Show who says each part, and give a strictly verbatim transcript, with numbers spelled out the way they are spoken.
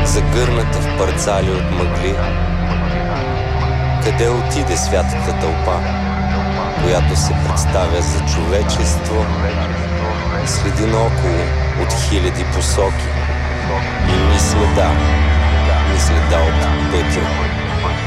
Speaker 1: загърната в парцали от мъгли. Къде отиде святата тълпа, която се представя за човечество? Следи наоколо от хиляди посоки и ни следа, ни следа от пътя.